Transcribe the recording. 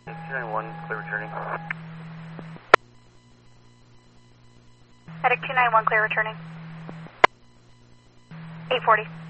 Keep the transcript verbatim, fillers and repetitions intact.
two nine one, clear returning. Medic two nine one, clear returning. eight forty.